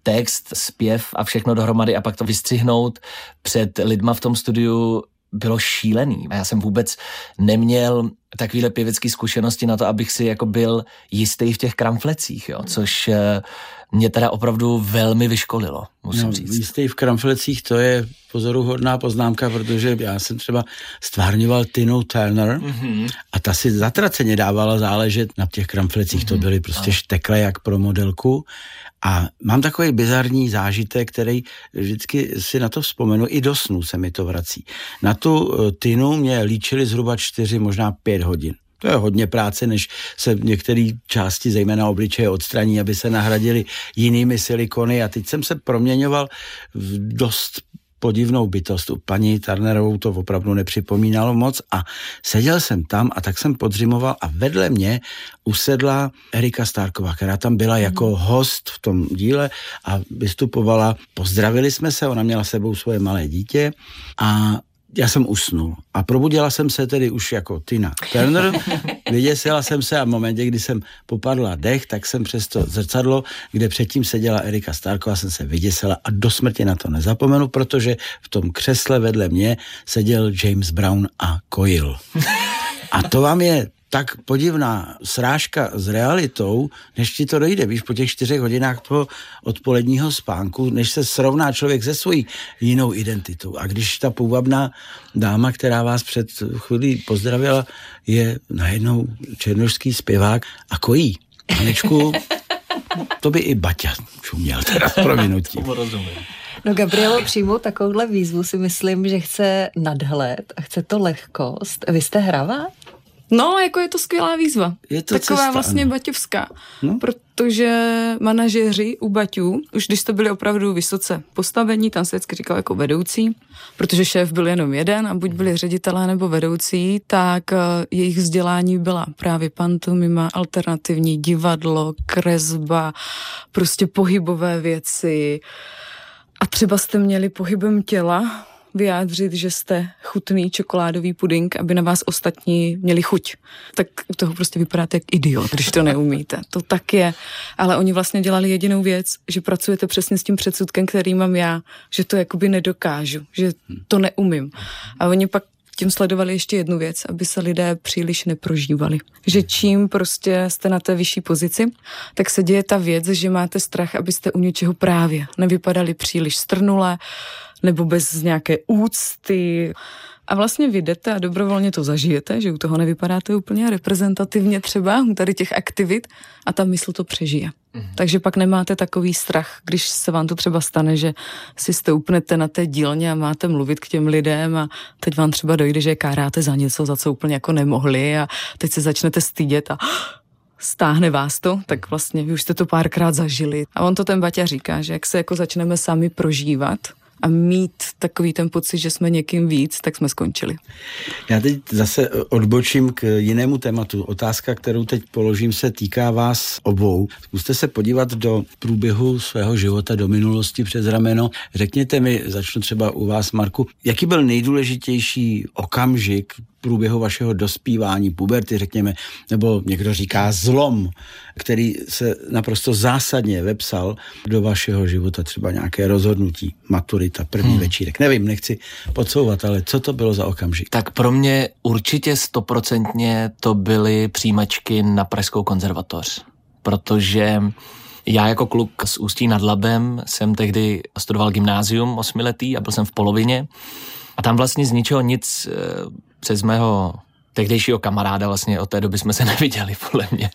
text, zpěv a všechno dohromady a pak to vystřihnout před lidma v tom studiu bylo šílený. A já jsem vůbec neměl takovýhle pěvecký zkušenosti na to, abych si jako byl jistý v těch kramflecích, jo, což mě teda opravdu velmi vyškolilo, musím říct. Jistý v kramflecích, to je pozoruhodná poznámka, protože já jsem třeba stvárňoval Tinu Turner a ta si zatraceně dávala záležet na těch kramflecích, to byly prostě štekle jak pro modelku. A mám takový bizarní zážitek, který vždycky si na to vzpomenu, i do snu se mi to vrací. Na tu Tinu mě líčili zhruba 4, možná 5 hodin. To je hodně práce, než se některé části, zejména obličeje, odstraní, aby se nahradili jinými silikony. A teď jsem se proměňoval v dost podivnou bytost. U paní Turnerovou to opravdu nepřipomínalo moc a seděl jsem tam a tak jsem podřimoval a vedle mě usedla Erika Starková, která tam byla jako host v tom díle a vystupovala. Pozdravili jsme se, ona měla s sebou svoje malé dítě a já jsem usnul a probudila jsem se tedy už jako Tina Turner, vyděsila jsem se a v momentě, kdy jsem popadla dech, tak jsem přes to zrcadlo, kde předtím seděla Erika Starková, jsem se vyděsila a do smrti na to nezapomenu, protože v tom křesle vedle mě seděl James Brown a kojil. A to vám je tak podivná srážka s realitou, než ti to dojde, víš, po těch 4 hodinách toho odpoledního spánku, než se srovná člověk se svojí jinou identitou. A když ta půvabná dáma, která vás před chvílí pozdravila, je najednou černošský zpěvák a kojí. Panečku, to by i Baťa čuměl teda s prominutím. No Gabrielo, přijmout takovouhle výzvu si myslím, že chce nadhled a chce to lehkost. Vy jste hravá? No, jako je to skvělá výzva. Je to taková cesta, vlastně baťovská. No? Protože manažeři u Baťů, už když to byli opravdu vysoce postavení, tam se vždycky říkal jako vedoucí, protože šéf byl jenom jeden a buď byli ředitelé nebo vedoucí, tak jejich vzdělání byla právě pantomima, alternativní divadlo, kresba, prostě pohybové věci. A třeba jste měli pohybem těla vyjádřit, že jste chutný čokoládový pudink, aby na vás ostatní měli chuť. Tak u toho prostě vypadáte jak idiot, když to neumíte. To tak je. Ale oni vlastně dělali jedinou věc, že pracujete přesně s tím předsudkem, který mám já, že to jakoby nedokážu, že to neumím. A oni pak tím sledovali ještě jednu věc, aby se lidé příliš neprožívali. Že čím prostě jste na té vyšší pozici, tak se děje ta věc, že máte strach, abyste u něčeho právě nevypadali příliš strnule, nebo bez nějaké úcty. A vlastně vy jdete a dobrovolně to zažijete, že u toho nevypadáte úplně reprezentativně třeba, u tady těch aktivit a ta mysl to přežije. Takže pak nemáte takový strach, když se vám to třeba stane, že si stoupnete na té dílně a máte mluvit k těm lidem a teď vám třeba dojde, že káráte za něco, za co úplně jako nemohli a teď se začnete stydět a stáhne vás to, tak vlastně vy už jste to párkrát zažili. A on to ten Baťa říká, že jak se jako začneme sami prožívat a mít takový ten pocit, že jsme někým víc, tak jsme skončili. Já teď zase odbočím k jinému tématu. Otázka, kterou teď položím, se týká vás obou. Zkuste se podívat do průběhu svého života, do minulosti přes rameno. Řekněte mi, začnu třeba u vás, Marku, jaký byl nejdůležitější okamžik průběhu vašeho dospívání, puberty, řekněme, nebo někdo říká zlom, který se naprosto zásadně vepsal do vašeho života, třeba nějaké rozhodnutí, maturita, první večírek. Nevím, nechci podsouvat, ale co to bylo za okamžik? Tak pro mě určitě 100% to byly přijímačky na Pražskou konzervatoř, protože já jako kluk z Ústí nad Labem jsem tehdy studoval gymnázium 8letý a byl jsem v polovině a tam vlastně z ničeho nic přes mého tehdejšího kamaráda, vlastně od té doby jsme se neviděli, podle mě.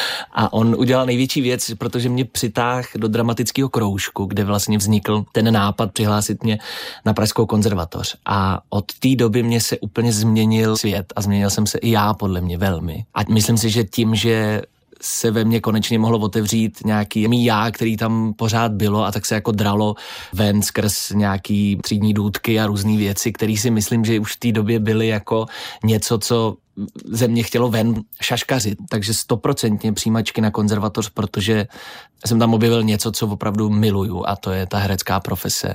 A on udělal největší věc, protože mě přitáhl do dramatického kroužku, kde vlastně vznikl ten nápad přihlásit mě na Pražskou konzervatoř. A od té doby mě se úplně změnil svět a změnil jsem se i já, podle mě, velmi. A myslím si, že tím, že se ve mně konečně mohlo otevřít nějaký mý já, který tam pořád bylo a tak se jako dralo ven skrz nějaký třídní důtky a různý věci, který si myslím, že už v té době byly jako něco, co ze mě chtělo ven šaškařit. Takže 100% přijímačky na konzervatoř, protože jsem tam objevil něco, co opravdu miluju a to je ta herecká profese.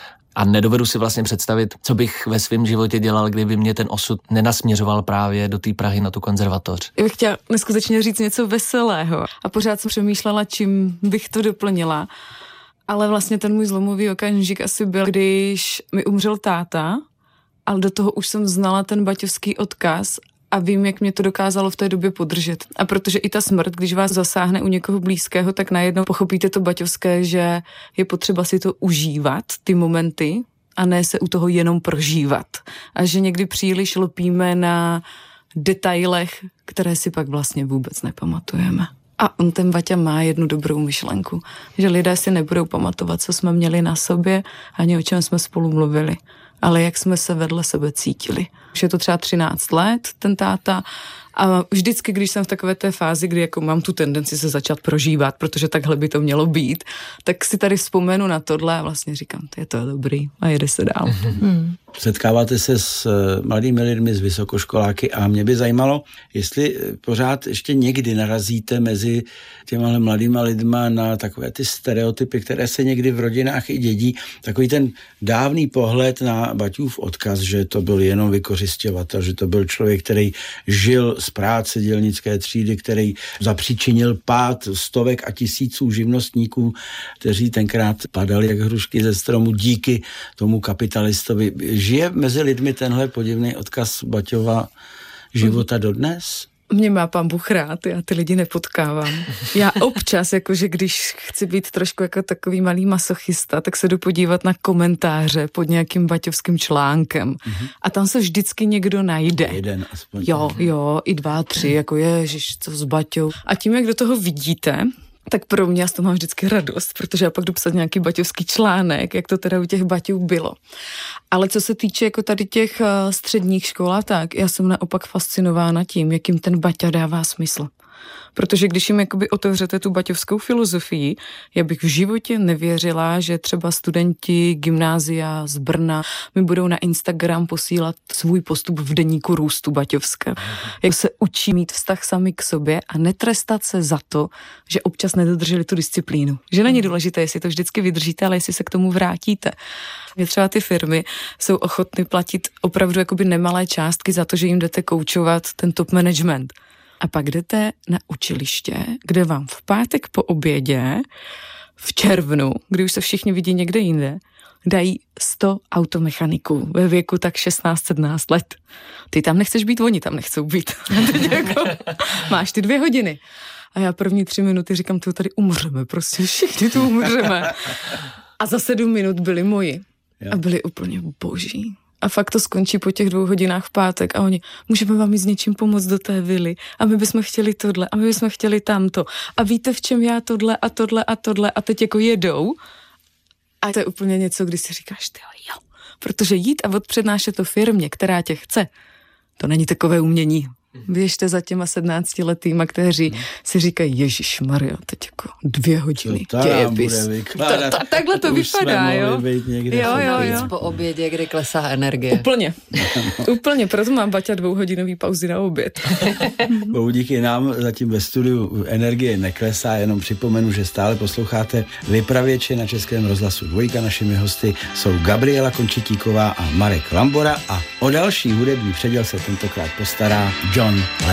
A nedovedu si vlastně představit, co bych ve svém životě dělal, kdyby mě ten osud nenasměřoval právě do té Prahy na tu konzervatoř. Já bych chtěla neskutečně říct něco veselého a pořád jsem přemýšlela, čím bych to doplnila. Ale vlastně ten můj zlomový okamžik asi byl, když mi umřel táta, ale do toho už jsem znala ten baťovský odkaz a vím, jak mě to dokázalo v té době podržet. A protože i ta smrt, když vás zasáhne u někoho blízkého, tak najednou pochopíte to baťovské, že je potřeba si to užívat, ty momenty, a ne se u toho jenom prožívat. A že někdy příliš lpíme na detailech, které si pak vlastně vůbec nepamatujeme. A on ten Baťa má jednu dobrou myšlenku, že lidé si nebudou pamatovat, co jsme měli na sobě, ani o čem jsme spolu mluvili, ale jak jsme se vedle sebe cítili. Už je to třeba 13 let, ten táta, a vždycky, když jsem v takové té fázi, kdy jako mám tu tendenci se začat prožívat, protože takhle by to mělo být, tak si tady vzpomenu na tohle a vlastně říkám, to je dobrý a jede se dál. Setkáváte se s mladými lidmi, s vysokoškoláky a mě by zajímalo, jestli pořád ještě někdy narazíte mezi těma mladýma lidma na takové ty stereotypy, které se někdy v rodinách i dědí. Takový ten dávný pohled na Baťův odkaz, že to byl jenom vykořisťovatel, že to byl člověk, který žil z práce dělnické třídy, který zapříčinil pád stovek a tisíců živnostníků, kteří tenkrát padali jak hrušky ze stromu díky tomu kapitalistovi. Žije mezi lidmi tenhle podivný odkaz Baťova života dodnes? Mě má pán Bůh rád, já ty lidi nepotkávám. Já občas, jakože když chci být trošku jako takový malý masochista, tak se jdu podívat na komentáře pod nějakým baťovským článkem. A tam se vždycky někdo najde. Jeden aspoň. Jo, i 2, 3, jako ježiš, co s Baťou. A tím, jak do toho vidíte, tak pro mě já z toho mám vždycky radost, protože já pak jdu psat nějaký baťovský článek, jak to teda u těch Baťů bylo. Ale co se týče jako tady těch středních škol, tak já jsem naopak fascinována tím, jakým ten Baťa dává smysl. Protože když jim jakoby otevřete tu baťovskou filozofii, já bych v životě nevěřila, že třeba studenti gymnázia z Brna mi budou na Instagram posílat svůj postup v deníku růstu baťovské. Jak se učí mít vztah sami k sobě a netrestat se za to, že občas nedodrželi tu disciplínu. Že není důležité, jestli to vždycky vydržíte, ale jestli se k tomu vrátíte. Mě třeba ty firmy jsou ochotny platit opravdu jakoby nemalé částky za to, že jim jdete koučovat ten top management. A pak jdete na učiliště, kde vám v pátek po obědě, v červnu, kdy už se všichni vidí někde jinde, dají 100 automechaniků ve věku tak 16-17 let. Ty tam nechceš být, oni tam nechcou být. Teď jako, máš ty 2 hodiny. A já první 3 minuty říkám, tu tady umřeme, prostě všichni tu umřeme. A za 7 minut byli moji. A byli úplně boží. A fakt to skončí po těch 2 hodinách v pátek a oni, můžeme vám jít s něčím pomoct do té vily a my bychom chtěli tohle a my bychom chtěli tamto a víte, v čem já tohle a tohle a tohle a teď jako jedou a to je úplně něco, kdy si říkáš, jo, protože jít a odpřednášet to firmě, která tě chce, to není takové umění. Běžte za těma 17letýma, kteří si říkají, ježišmarja, teď jako 2 hodiny dějepis. Takhle to vypadá, jo? Jo. Po obědě, kdy klesá energie. Úplně, proto mám Baťa 2hodinový pauzy na oběd. Bohu díky nám zatím ve studiu energie neklesá, jenom připomenu, že stále posloucháte Vypravěče na Českém rozhlasu 2. Našimi hosty jsou Gabriela Končitíková a Marek Lambora a o další hudební předěl se tentokrát postará John